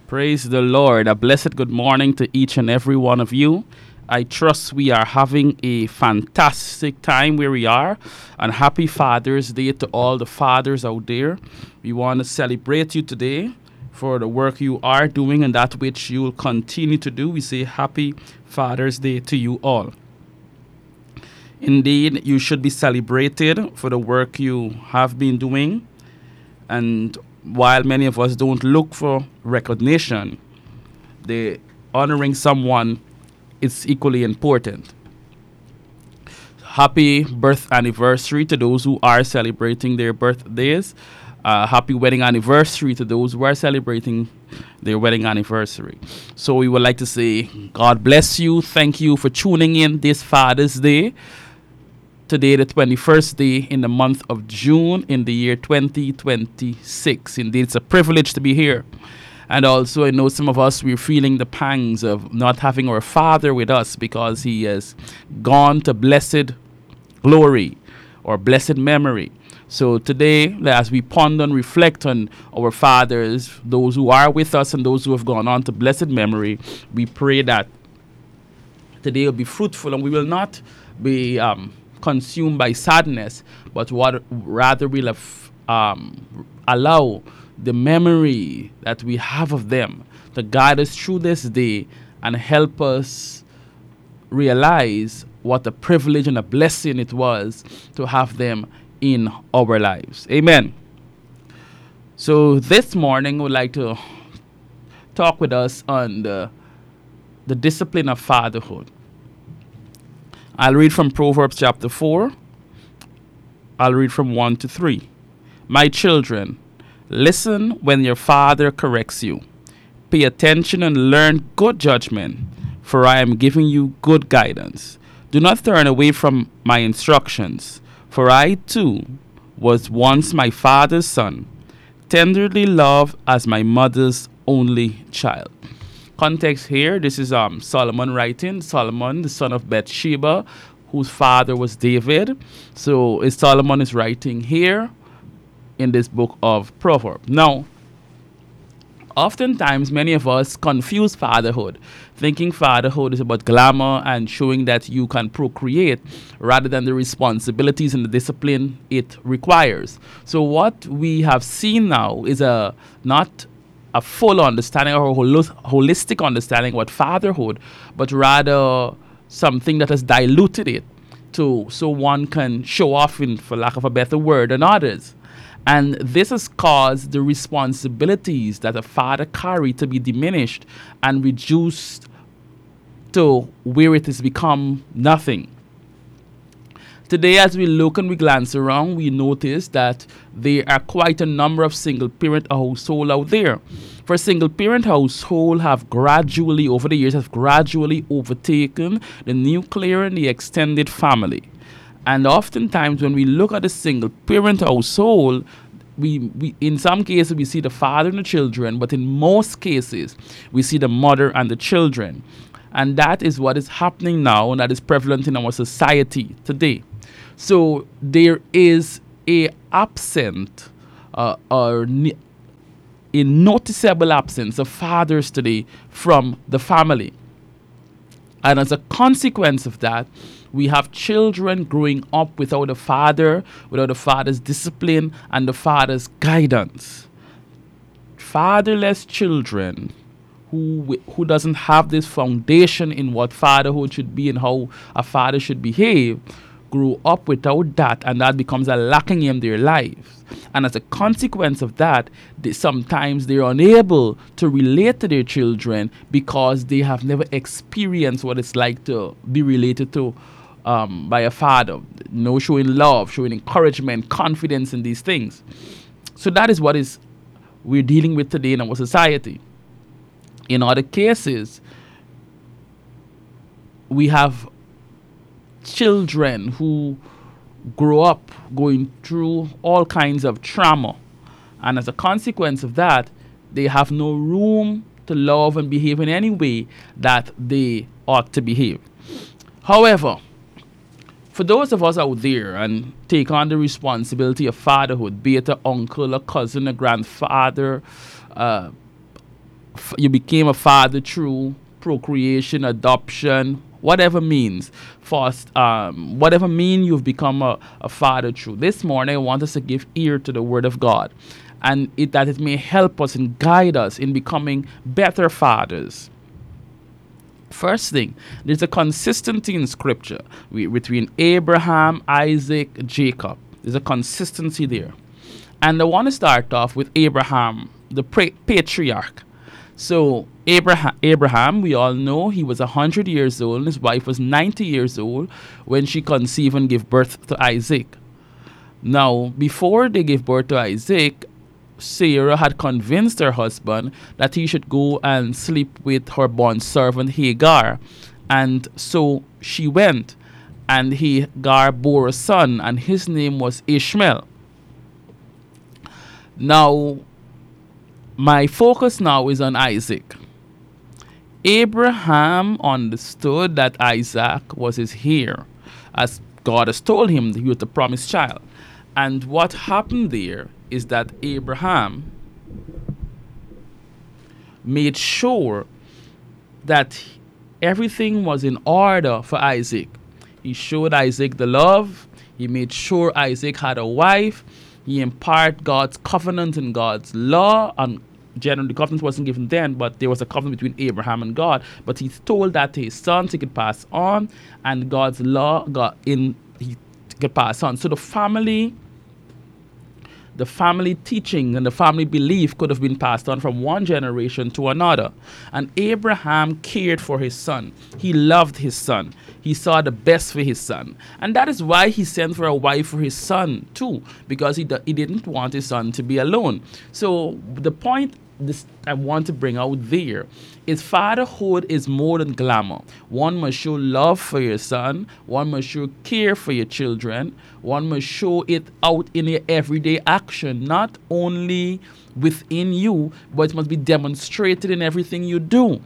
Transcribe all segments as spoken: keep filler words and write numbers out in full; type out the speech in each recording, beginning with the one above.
Praise the Lord. A blessed good morning to each and every one of you. I trust we are having a fantastic time where we are. And happy Father's Day to all the fathers out there. We want to celebrate you today for the work you are doing and that which you will continue to do. We say happy Father's Day to you all. Indeed, you should be celebrated for the work you have been doing. And while many of us don't look for recognition, the honoring someone is equally important. Happy birth anniversary to those who are celebrating their birthdays. Uh, happy wedding anniversary to those who are celebrating their wedding anniversary. So we would like to say, God bless you. Thank you for tuning in this Father's Day. Today, the twenty-first day in the month of June in the year twenty twenty-six. Indeed, it's a privilege to be here. And also, I know some of us, we're feeling the pangs of not having our Father with us because he has gone to blessed glory or blessed memory. So today, as we ponder and reflect on our fathers, those who are with us and those who have gone on to blessed memory, we pray that today will be fruitful and we will not be um, consumed by sadness, but what rather will have, um, allow the memory that we have of them to guide us through this day and help us realize what a privilege and a blessing it was to have them in our lives. Amen. So this morning, I would like to talk with us on the, the discipline of fatherhood. I'll read from Proverbs chapter four. I'll read from one to three. My children, listen when your father corrects you. Pay attention and learn good judgment, for I am giving you good guidance. Do not turn away from my instructions, for I too was once my father's son, tenderly loved as my mother's only child. Context here, this is um Solomon writing. Solomon, the son of Bathsheba, whose father was David. So is Solomon is writing here in this book of Proverbs. Now, oftentimes many of us confuse fatherhood, thinking fatherhood is about glamour and showing that you can procreate rather than the responsibilities and the discipline it requires. So what we have seen now is a not a full understanding or a holo- holistic understanding what fatherhood, but rather something that has diluted it to so one can show off, in, for lack of a better word, than others. And this has caused the responsibilities that a father carry to be diminished and reduced to where it has become nothing. Today, as we look and we glance around, we notice that there are quite a number of single-parent households out there. For single-parent household have gradually, over the years, have gradually overtaken the nuclear and the extended family. And oftentimes, when we look at a single-parent household, we, we in some cases, we see the father and the children, but in most cases, we see the mother and the children. And that is what is happening now, and that is prevalent in our society today. So there is a absent uh, or ne- a noticeable absence of fathers today from the family. And as a consequence of that, we have children growing up without a father, without a father's discipline and the father's guidance. Fatherless children who who doesn't have this foundation in what fatherhood should be and how a father should behave, grew up without that, and that becomes a lacking in their lives. And as a consequence of that, they, sometimes they're unable to relate to their children because they have never experienced what it's like to be related to um, by a father. You know, showing love, showing encouragement, confidence in these things. So that is what is we're dealing with today in our society. In other cases, we have children who grow up going through all kinds of trauma. And as a consequence of that, they have no room to love and behave in any way that they ought to behave. However, for those of us out there and take on the responsibility of fatherhood, be it an uncle, a cousin, a grandfather, uh, f- you became a father through procreation, adoption, whatever means, first, um, whatever mean you've become a, a father through. This morning, I want us to give ear to the word of God, and it, that it may help us and guide us in becoming better fathers. First thing, there's a consistency in scripture we, between Abraham, Isaac, Jacob. There's a consistency there. And I want to start off with Abraham, the pra- patriarch. So Abraham, Abraham, we all know he was one hundred years old and his wife was ninety years old when she conceived and gave birth to Isaac. Now, before they gave birth to Isaac, Sarah had convinced her husband that he should go and sleep with her bondservant Hagar. And so she went, and Hagar bore a son, and his name was Ishmael. Now, my focus now is on Isaac. Abraham understood that Isaac was his heir, as God has told him that he was the promised child. And what happened there is that Abraham made sure that everything was in order for Isaac. He showed Isaac the love. He made sure Isaac had a wife. He imparted God's covenant and God's law. And generally, the covenant wasn't given then, but there was a covenant between Abraham and God. But he told that to his sons, he could pass on, and God's law got in, he could pass on. So the family The family teaching and the family belief could have been passed on from one generation to another. And Abraham cared for his son. He loved his son. He saw the best for his son. And that is why he sent for a wife for his son too, because he, he didn't want his son to be alone. So the point this I want to bring out there is fatherhood is more than glamour. One must show love for your son. One must show care for your children. One must show it out in your everyday action, not only within you, but it must be demonstrated in everything you do.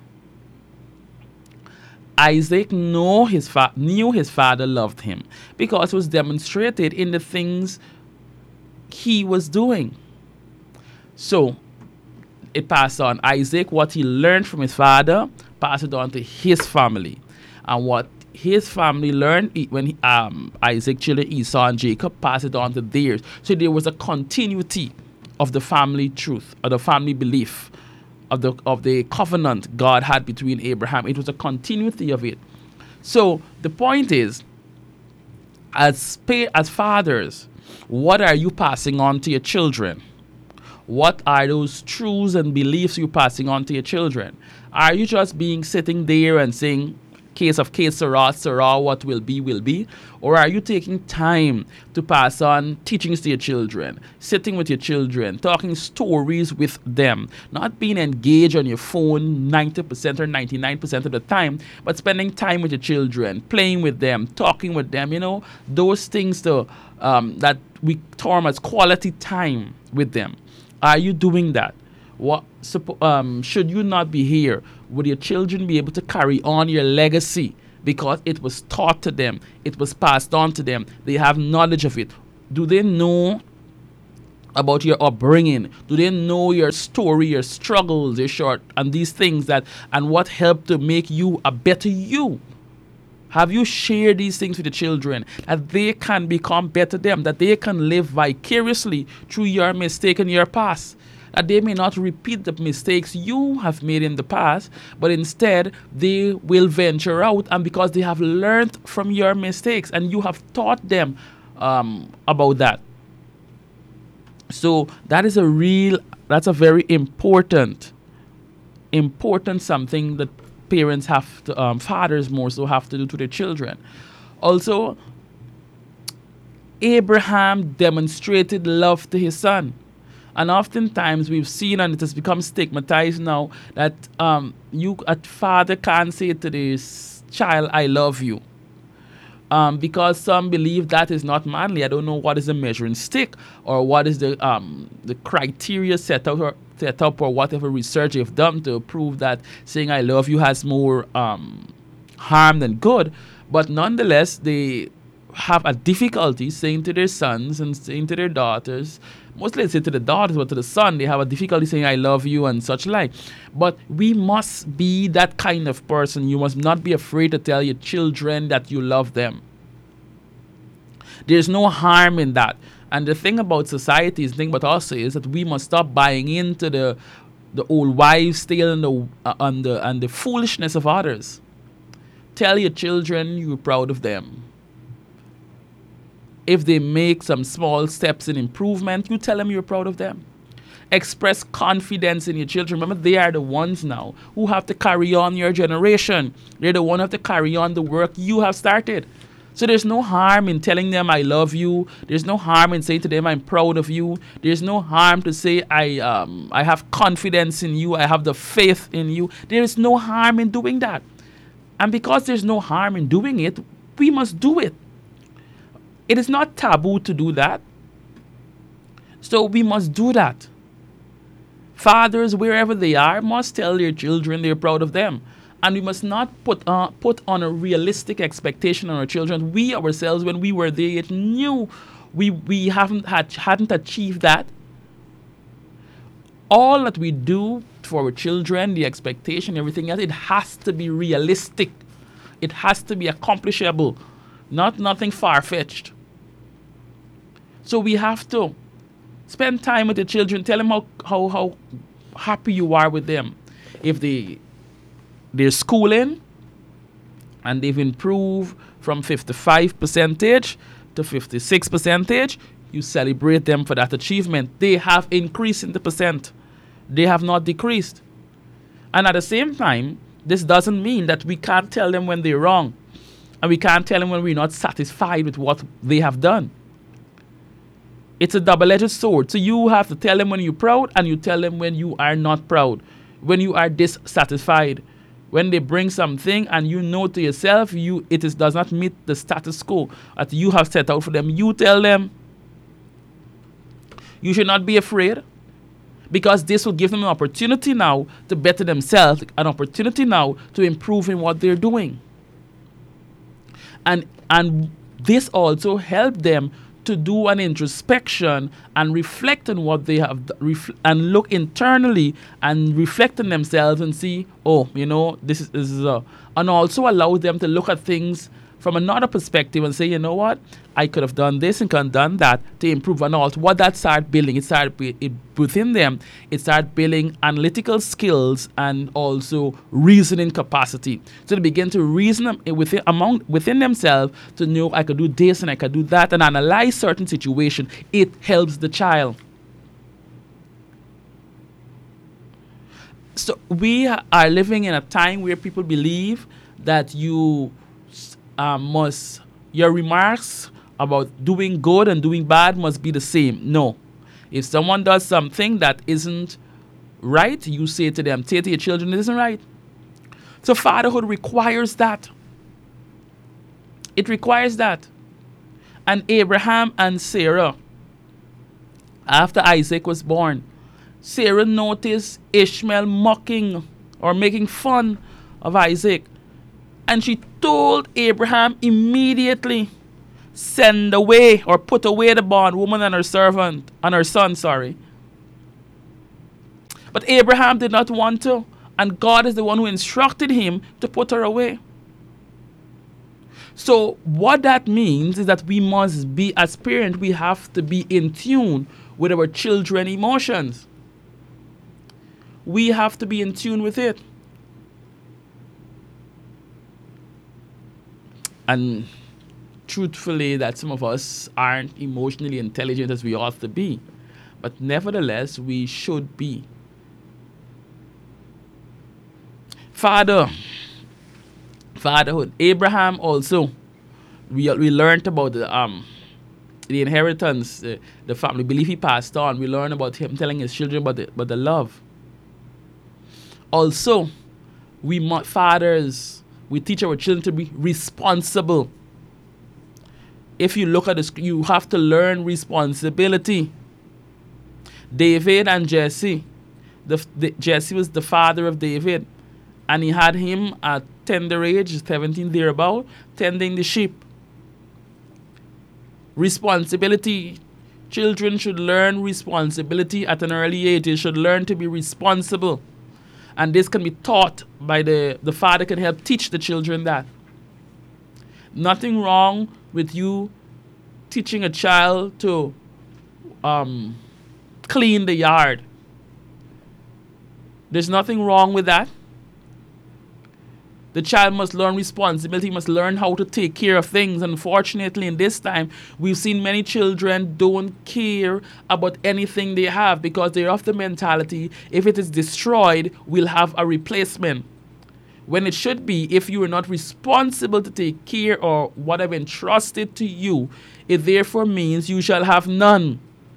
Isaac know his fa- knew his father loved him because it was demonstrated in the things he was doing. So it passed on. Isaac, what he learned from his father, passed it on to his family. And what his family learned when he, um, Isaac, children Esau and Jacob, passed it on to theirs. So there was a continuity of the family truth, or the family belief, of the of the covenant God had between Abraham. It was a continuity of it. So the point is, as pa- as fathers, what are you passing on to your children? What are those truths and beliefs you're passing on to your children? Are you just being sitting there and saying, case of case, Sarah, Sarah, what will be, will be? Or are you taking time to pass on teachings to your children, sitting with your children, talking stories with them, not being engaged on your phone ninety percent or ninety-nine percent of the time, but spending time with your children, playing with them, talking with them, you know, those things to, um, that we term as quality time with them. Are you doing that? What um, should you not be here? Would your children be able to carry on your legacy because it was taught to them, it was passed on to them, they have knowledge of it? Do they know about your upbringing? Do they know your story, your struggles, your short, and these things that, and what helped to make you a better you? Have you shared these things with the children that they can become better them, that they can live vicariously through your mistake in your past? That they may not repeat the mistakes you have made in the past, but instead they will venture out, and because they have learned from your mistakes and you have taught them um, about that. So that is a real, that's a very important, important something that parents have to, um, fathers more so have to do to their children. Also, Abraham demonstrated love to his son. And oftentimes we've seen, and it has become stigmatized now, that um, you, a father can't say to this child, I love you. Um, because some believe that is not manly. I don't know what is the measuring stick or what is the um, the criteria set out or set up or whatever research you've done to prove that saying I love you has more um, harm than good. But nonetheless, they have a difficulty saying to their sons and saying to their daughters, Mostly they say to the daughters, but to the son, they have a difficulty saying, I love you and such like. But we must be that kind of person. You must not be afraid to tell your children that you love them. There's no harm in that. And the thing about society, the thing about us is that we must stop buying into the the old wives' tale and the, uh, and the, and the foolishness of others. Tell your children you're proud of them. If they make some small steps in improvement, you tell them you're proud of them. Express confidence in your children. Remember, they are the ones now who have to carry on your generation. They're the one who have to carry on the work you have started. So there's no harm in telling them I love you. There's no harm in saying to them I'm proud of you. There's no harm to say I um I have confidence in you. I have the faith in you. There is no harm in doing that. And because there's no harm in doing it, we must do it. It is not taboo to do that. So we must do that. Fathers, wherever they are, must tell their children they're proud of them. And we must not put uh, put on a realistic expectation on our children. We ourselves, when we were their age, knew we we haven't had hadn't achieved that. All that we do for our children, the expectation, everything else, it has to be realistic. It has to be accomplishable, not nothing far-fetched. So we have to spend time with the children. Tell them how how how happy you are with them. If they they're schooling and they've improved from fifty-five percentage to fifty-six percentage, you celebrate them for that achievement. They have increased in the percent. They have not decreased. And at the same time, this doesn't mean that we can't tell them when they're wrong. And we can't tell them when we're not satisfied with what they have done. It's a double-edged sword. So you have to tell them when you're proud, and you tell them when you are not proud, when you are dissatisfied. When they bring something and you know to yourself you it is does not meet the status quo that you have set out for them, you tell them. You should not be afraid, because this will give them an opportunity now to better themselves, an opportunity now to improve in what they're doing. And and this also helped them to do an introspection and reflect on what they have ref- and look internally and reflect on themselves and see, oh, you know, this is, this is a, and also allow them to look at things from another perspective and say, you know what, I could have done this and could have done that to improve. And also what that started building, it started it, within them, it started building analytical skills and also reasoning capacity. So they begin to reason within among within themselves to know I could do this and I could do that and analyze certain situations. It helps the child. So we are living in a time where people believe that you Uh, must your remarks about doing good and doing bad must be the same. No. If someone does something that isn't right, you say to them, say to your children, it isn't right. So fatherhood requires that. It requires that. And Abraham and Sarah, after Isaac was born, Sarah noticed Ishmael mocking or making fun of Isaac. And she told Abraham immediately, send away or put away the bondwoman and her servant, and her son, sorry. But Abraham did not want to, and God is the one who instructed him to put her away. So what that means is that we must be, as parents, we have to be in tune with our children's emotions. We have to be in tune with it. And truthfully, that some of us aren't emotionally intelligent as we ought to be. But nevertheless, we should be. Father, fatherhood. Abraham also, we we learned about the um the inheritance, uh, the family belief he passed on. We learned about him telling his children about the, about the love. Also, we fathers, we teach our children to be responsible. If you look at the screen, you have to learn responsibility. David and Jesse. The, the, Jesse was the father of David. And he had him at tender age, seventeen thereabout, tending the sheep. Responsibility. Children should learn responsibility at an early age. They should learn to be responsible. And this can be taught by the, the father can help teach the children that. Nothing wrong with you teaching a child to um, clean the yard. There's nothing wrong with that. The child must learn responsibility, must learn how to take care of things. Unfortunately, in this time, we've seen many children don't care about anything they have because they're of the mentality, if it is destroyed, we'll have a replacement. When it should be, if you are not responsible to take care or whatever entrusted to you, it therefore means you shall have none.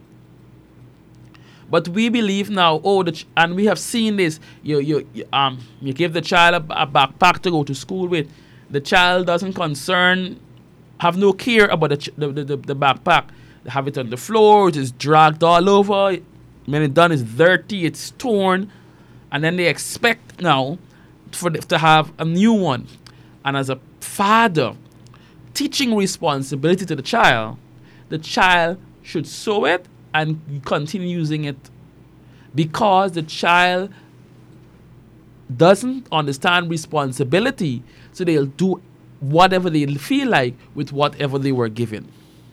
But we believe now, oh, the ch- and we have seen this. You, you, you, um, you give the child a, a backpack to go to school with. The child doesn't concern, have no care about the, ch- the, the, the, the backpack. They have it on the floor, it is dragged all over. When it's done, it's dirty, it's torn. And then they expect now for the, to have a new one. And as a father, teaching responsibility to the child, the child should sew it and continue using it, because the child doesn't understand responsibility, so they'll do whatever they feel like with whatever they were given.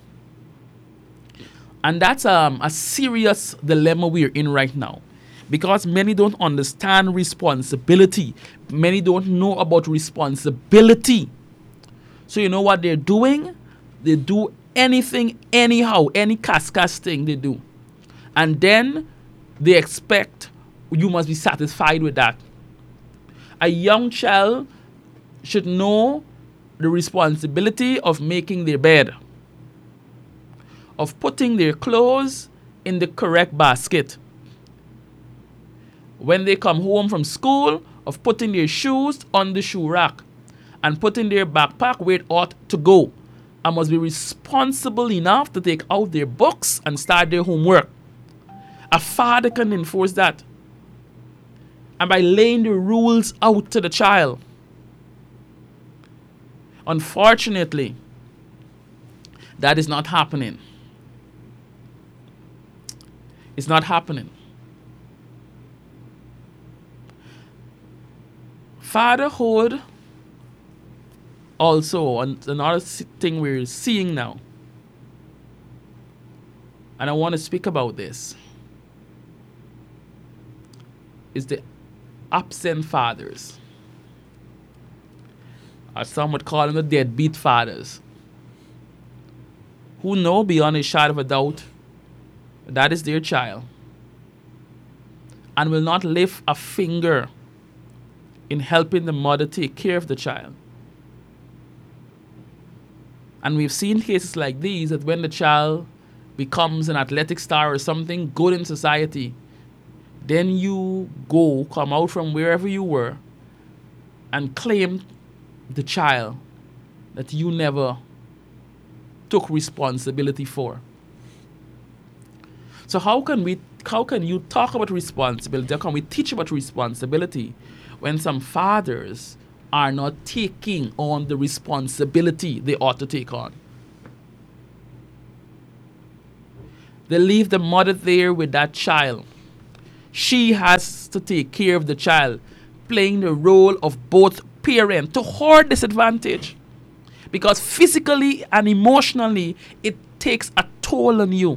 And that's um, a serious dilemma we're in right now, because many don't understand responsibility. Many don't know about responsibility. So you know what they're doing? They do anything, anyhow, any cascas thing they do. And then they expect you must be satisfied with that. A young child should know the responsibility of making their bed, of putting their clothes in the correct basket. When they come home from school, of putting their shoes on the shoe rack and putting their backpack where it ought to go. And must be responsible enough to take out their books and start their homework. A father can enforce that. And by laying the rules out to the child. Unfortunately, that is not happening. It's not happening. Fatherhood also, another thing we're seeing now, and I want to speak about this, is the absent fathers. Or some would call them the deadbeat fathers, who know beyond a shadow of a doubt that is their child, and will not lift a finger in helping the mother take care of the child. And we've seen cases like these, that when the child becomes an athletic star or something good in society, then you go, come out from wherever you were, and claim the child that you never took responsibility for. So how can we, how can you talk about responsibility? How can we teach about responsibility when some fathers are not taking on the responsibility they ought to take on? They leave the mother there with that child. She has to take care of the child, playing the role of both parent to her disadvantage. Because physically and emotionally, it takes a toll on you.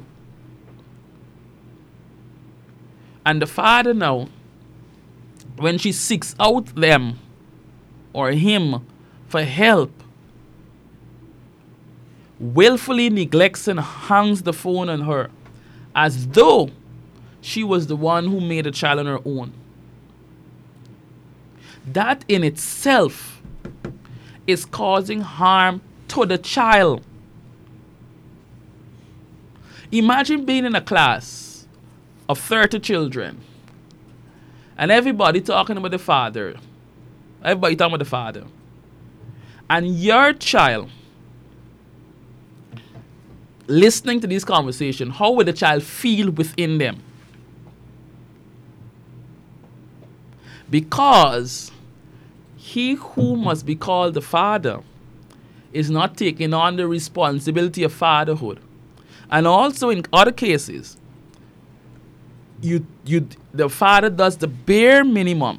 And the father now, when she seeks out them or him for help, willfully neglects and hangs the phone on her, as though she was the one who made the child on her own. That in itself is causing harm to the child. Imagine being in a class of thirty children and everybody talking about the father. Everybody talking about the father. And your child listening to this conversation, how would the child feel within them? Because he who must be called the father is not taking on the responsibility of fatherhood. And also in other cases, you you the father does the bare minimum.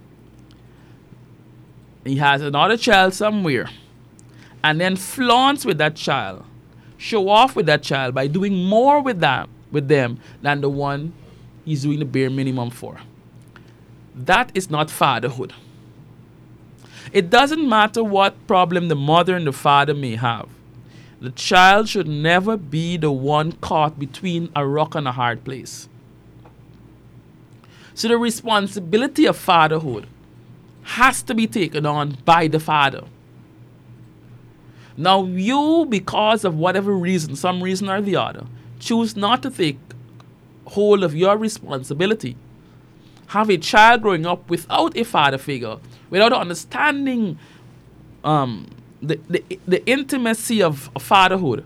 He has another child somewhere and then flaunts with that child, show off with that child by doing more with them with them than the one he's doing the bare minimum for. That is not fatherhood. It doesn't matter what problem the mother and the father may have. The child should never be the one caught between a rock and a hard place. So the responsibility of fatherhood has to be taken on by the father. Now you, because of whatever reason, some reason or the other, choose not to take hold of your responsibility. Have a child growing up without a father figure, without understanding um, the, the, the intimacy of fatherhood.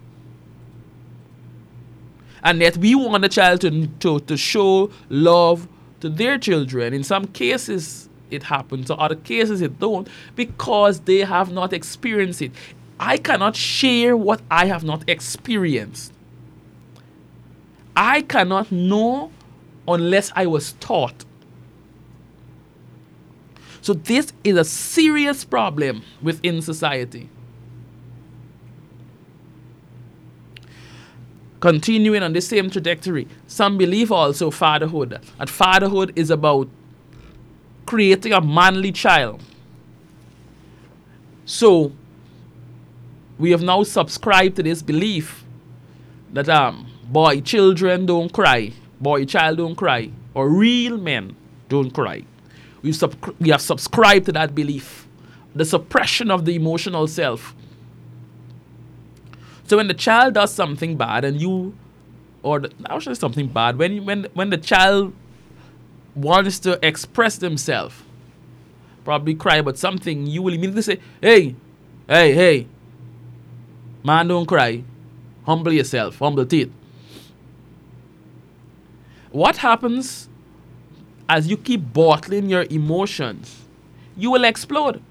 And yet we want the child to, to, to show love to their children. In some cases it happens, in other cases it don't, because they have not experienced it. I cannot share what I have not experienced. I cannot know unless I was taught. So this is a serious problem within society. Continuing on the same trajectory, some believe also fatherhood, that fatherhood is about creating a manly child. So we have now subscribed to this belief that um boy children don't cry, boy child don't cry, or real men don't cry. We've sub- we have subscribed to that belief, the suppression of the emotional self. So when the child does something bad and you, or the, I should say something bad, when you, when when the child wants to express themselves, probably cry about something, you will immediately say, hey, hey, hey, man, don't cry. Humble yourself, humble teeth. What happens as you keep bottling your emotions? You will explode.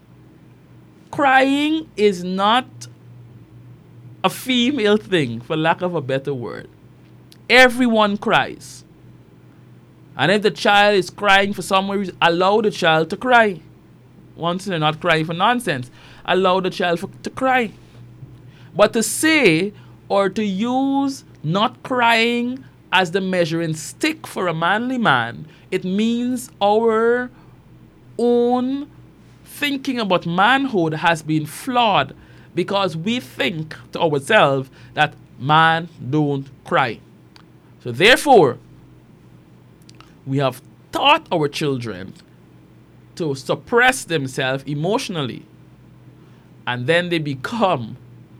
Crying is not a female thing, for lack of a better word. Everyone cries. And if the child is crying for some reason, allow the child to cry. Once they're not crying for nonsense, allow the child for, to cry. But to say or to use not crying as the measuring stick for a manly man, it means our own thinking about manhood has been flawed, because we think to ourselves that man don't cry. So therefore, we have taught our children to suppress themselves emotionally, and then they become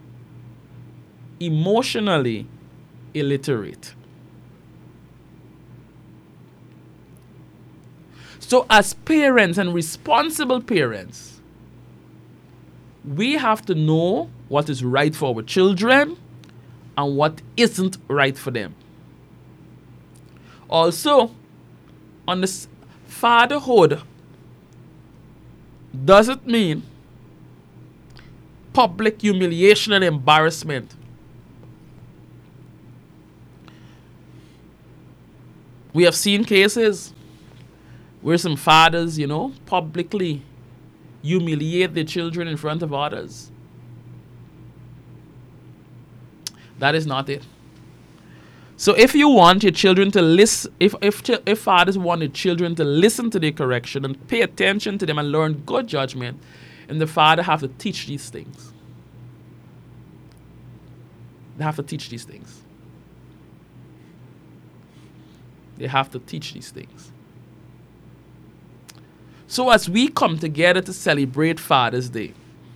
emotionally illiterate. So as parents and responsible parents, we have to know what is right for our children and what isn't right for them. Also, on this, fatherhood doesn't mean public humiliation and embarrassment. We have seen cases where some fathers, you know, publicly humiliate their children in front of others. That is not it. So if you want your children to listen, if, if, if fathers want their children to listen to their correction and pay attention to them and learn good judgment, and the father have to teach these things. They have to teach these things. They have to teach these things. So as we come together to celebrate Father's Day,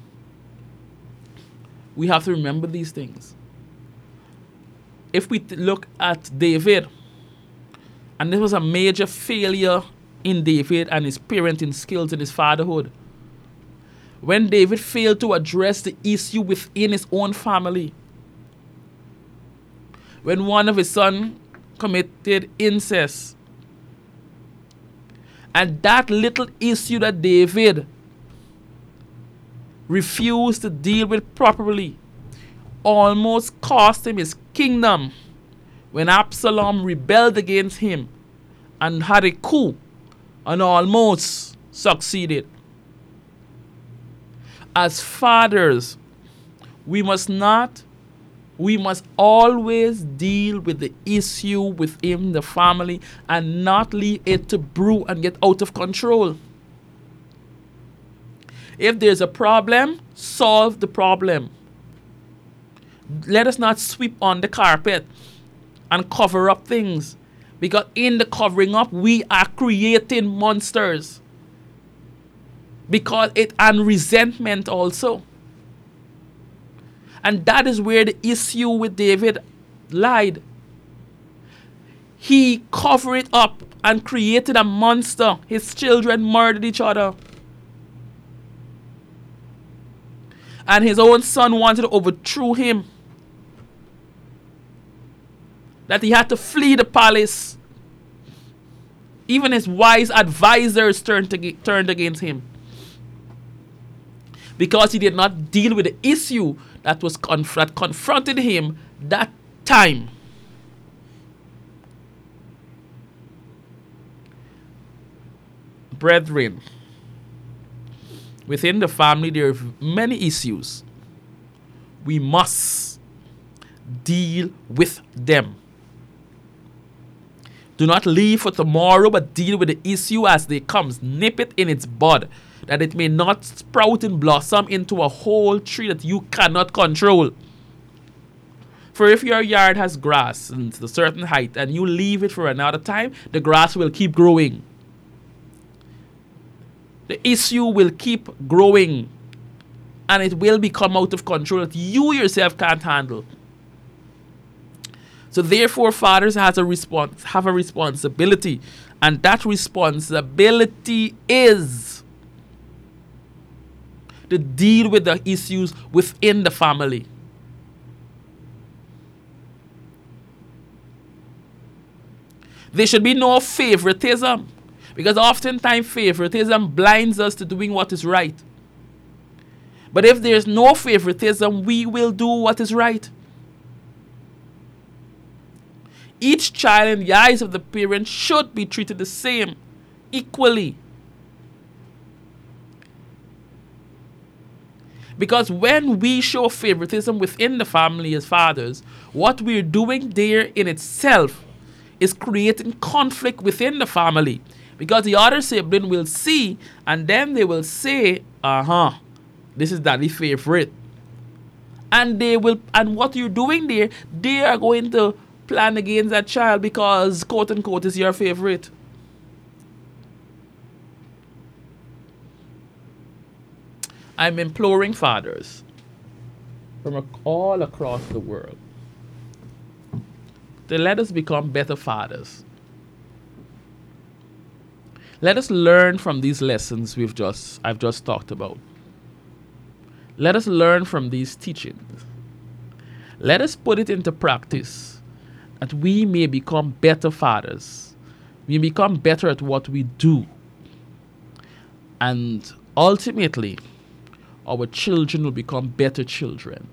we have to remember these things. If we t- look at David, and this was a major failure in David and his parenting skills in his fatherhood. When David failed to address the issue within his own family, when one of his sons committed incest, and that little issue that David refused to deal with properly, almost cost him his kingdom when Absalom rebelled against him and had a coup and almost succeeded. As fathers, we must not, we must always deal with the issue within the family and not leave it to brew and get out of control. If there's a problem, solve the problem. Let us not sweep on the carpet and cover up things, because in the covering up, we are creating monsters. Because it and resentment also. And that is where the issue with David lied. He covered it up and created a monster. His children murdered each other. And his own son wanted to overthrow him. That he had to flee the palace. Even his wise advisors turned, to, turned against him. Because he did not deal with the issue that was conf- that confronted him that time. Brethren, within the family there are many issues. We must deal with them. Do not leave for tomorrow, but deal with the issue as they come. Nip it in its bud, that it may not sprout and blossom into a whole tree that you cannot control. For if your yard has grass and to a certain height and you leave it for another time, the grass will keep growing. The issue will keep growing and it will become out of control that you yourself can't handle. So therefore, fathers has a respons- have a responsibility, and that responsibility is to deal with the issues within the family. There should be no favoritism, because oftentimes favoritism blinds us to doing what is right. But if there's no favoritism, we will do what is right. Each child in the eyes of the parent should be treated the same, equally. Because when we show favoritism within the family as fathers, what we're doing there in itself is creating conflict within the family. Because the other sibling will see and then they will say, uh-huh, this is daddy's favorite. And they will, and what you're doing there, they are going to plan against that child because quote unquote is your favorite. I'm imploring fathers from all across the world to let us become better fathers. Let us learn from these lessons we've just I've just talked about. Let us learn from these teachings. Let us put it into practice, that we may become better fathers. We become better at what we do. And ultimately, our children will become better children.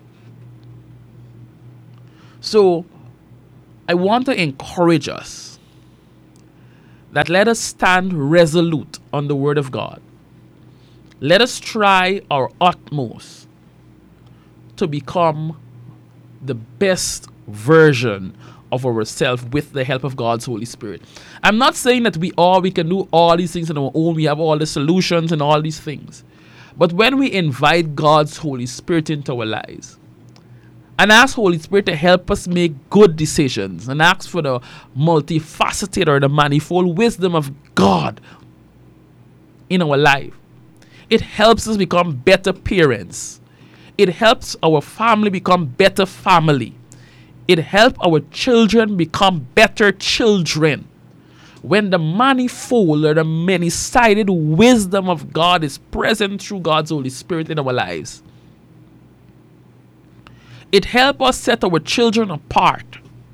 So, I want to encourage us that let us stand resolute on the Word of God. Let us try our utmost to become the best version of ourselves with the help of God's Holy Spirit. I'm not saying that we all we can do all these things on our own. We have all the solutions and all these things. But when we invite God's Holy Spirit into our lives and ask Holy Spirit to help us make good decisions and ask for the multifaceted or the manifold wisdom of God in our life, it helps us become better parents. It helps our family become better family. It helps our children become better children. When the manifold or the many-sided wisdom of God is present through God's Holy Spirit in our lives, it helps us set our children apart.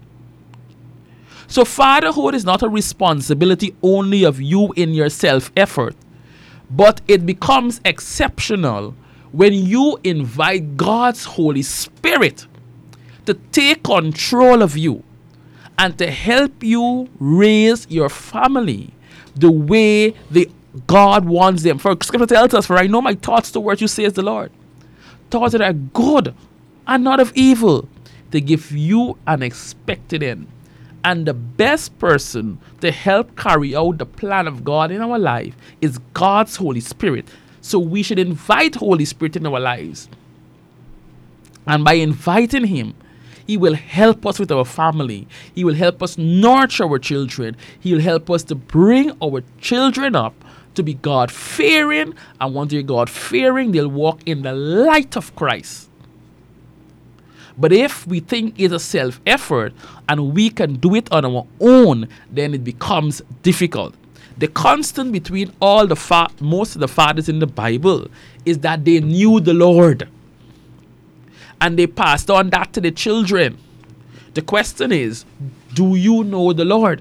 So fatherhood is not a responsibility only of you in your self-effort, but it becomes exceptional When you invite God's Holy Spirit to take control of you and to help you raise your family the way the God wants them. For Scripture tells us, for I know my thoughts towards you, says the Lord. Thoughts that are good and not of evil, to give you an expected end. And the best person to help carry out the plan of God in our life is God's Holy Spirit. So we should invite Holy Spirit in our lives. And by inviting Him, He will help us with our family. He will help us nurture our children. He will help us to bring our children up to be God-fearing. And once they're God-fearing, they'll walk in the light of Christ. But if we think it's a self-effort and we can do it on our own, then it becomes difficult. The constant between all the fa- most of the fathers in the Bible is that they knew the Lord. And they passed on that to the children. The question is, do you know the Lord?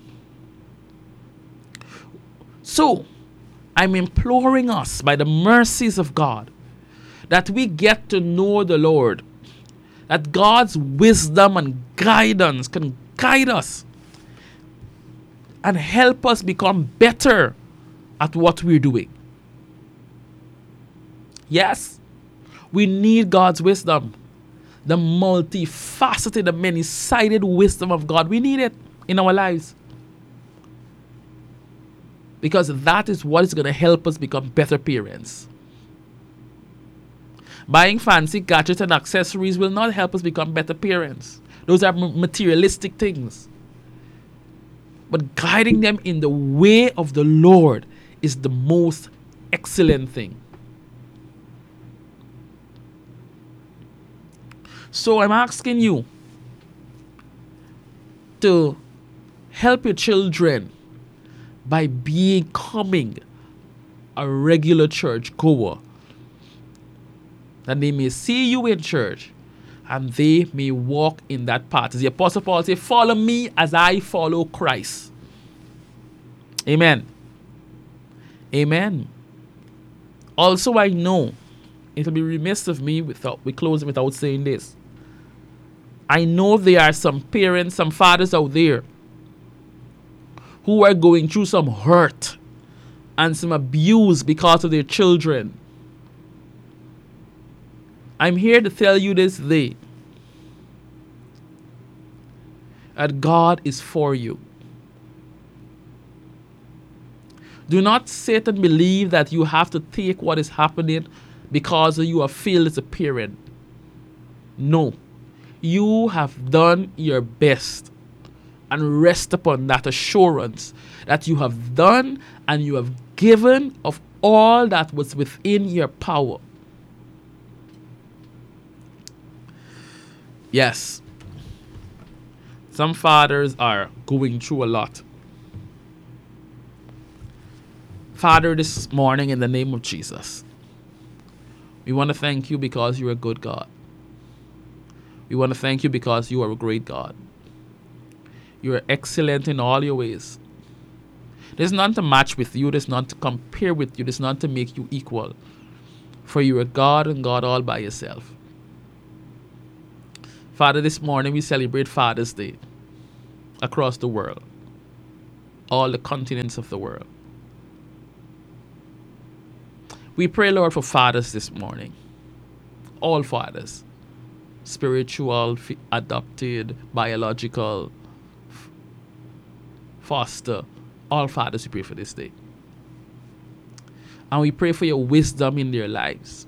So, I'm imploring us by the mercies of God that we get to know the Lord. That God's wisdom and guidance can guide us and help us become better at what we're doing. Yes, we need God's wisdom. The multifaceted, the many-sided wisdom of God. We need it in our lives. Because that is what is going to help us become better parents. Buying fancy gadgets and accessories will not help us become better parents. Those are materialistic things. But guiding them in the way of the Lord is the most excellent thing. So I'm asking you to help your children by becoming a regular church goer. That they may see you in church and they may walk in that path. As the Apostle Paul said, follow me as I follow Christ. Amen. Amen. Also, I know it will be remiss of me without we closing without saying this. I know there are some parents, some fathers out there who are going through some hurt and some abuse because of their children. I'm here to tell you this day that God is for you. Do not sit and believe that you have to take what is happening because you have failed as a parent. No. You have done your best, and rest upon that assurance that you have done and you have given of all that was within your power. Yes, some fathers are going through a lot. Father, this morning in the name of Jesus, we want to thank you because you're a good God. We want to thank you because you are a great God. You are excellent in all your ways. There's none to match with you. There's none to compare with you. There's none to make you equal. For you are God and God all by yourself. Father, this morning we celebrate Father's Day across the world. All the continents of the world. We pray, Lord, for fathers this morning. All fathers. Spiritual, adopted, biological, foster. All fathers we pray for this day. And we pray for your wisdom in their lives.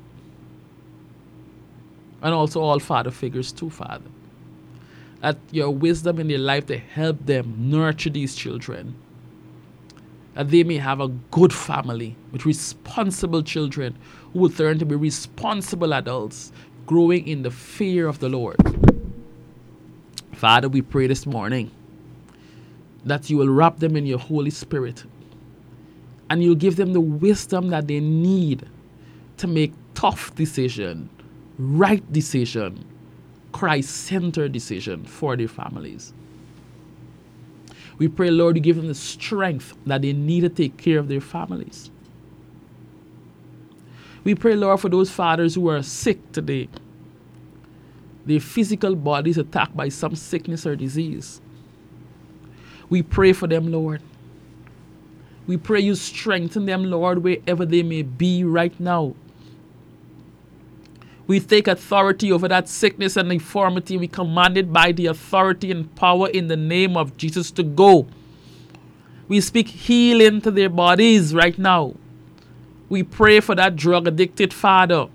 And also all father figures too, Father. That your wisdom in their life to help them nurture these children. That they may have a good family with responsible children who will turn to be responsible adults, growing in the fear of the Lord. Father, we pray this morning that you will wrap them in your Holy Spirit and you'll give them the wisdom that they need to make tough decisions, right decision, Christ-centered decision for their families. We pray, Lord, you give them the strength that they need to take care of their families. We pray, Lord, for those fathers who are sick today. Their physical bodies attacked by some sickness or disease. We pray for them, Lord. We pray you strengthen them, Lord, wherever they may be right now. We take authority over that sickness and infirmity. We command it by the authority and power in the name of Jesus to go. We speak healing to their bodies right now. We pray for that drug-addicted father.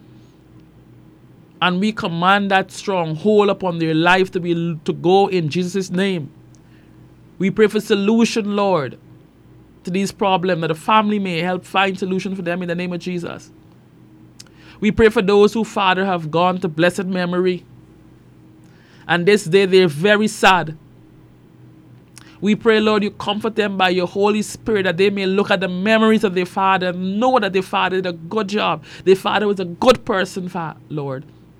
And we command that stronghold upon their life to be to go in Jesus' name. We pray for solution, Lord, to these problems, that the family may help find solution for them in the name of Jesus. We pray for those who, Father, have gone to blessed memory. And this day they're very sad. We pray, Lord, you comfort them by your Holy Spirit, that they may look at the memories of their father and know that their father did a good job. Their father was a good person, Lord.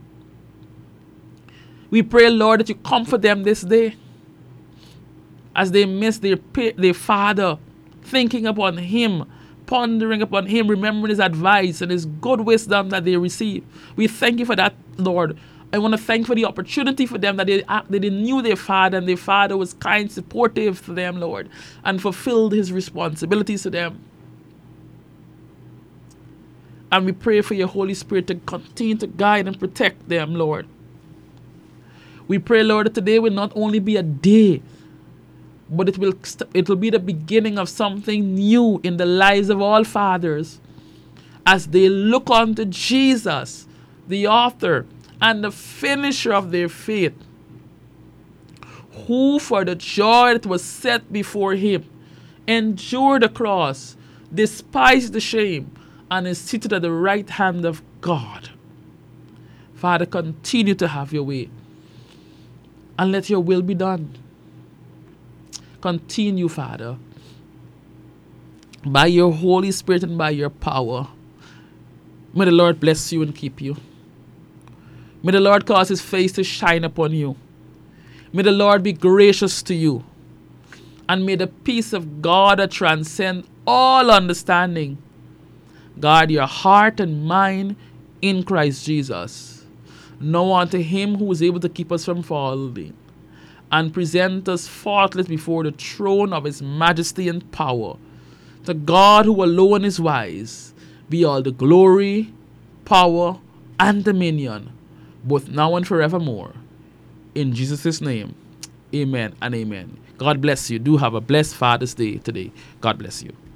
We pray, Lord, that you comfort them this day as they miss their, their father, thinking upon him, pondering upon him, remembering his advice and his good wisdom that they receive. We thank you for that, Lord. I want to thank you for the opportunity for them that they, that they knew their father, and their father was kind, supportive to them, Lord, and fulfilled his responsibilities to them. And we pray for your Holy Spirit to continue to guide and protect them, Lord. We pray, Lord, that today will not only be a day, but it will, it will be the beginning of something new in the lives of all fathers as they look unto Jesus, the author and the finisher of their faith, who for the joy that was set before him endured the cross, despised the shame, and is seated at the right hand of God. Father, continue to have your way, and let your will be done. Continue, Father, by your Holy Spirit and by your power. May the Lord bless you and keep you. May the Lord cause his face to shine upon you. May the Lord be gracious to you. And may the peace of God that transcends all understanding guard your heart and mind in Christ Jesus. Now unto him who is able to keep us from falling and present us faultless before the throne of his majesty and power. To God who alone is wise, be all the glory, power, and dominion, both now and forevermore. In Jesus' name, amen and amen. God bless you. Do have a blessed Father's Day today. God bless you.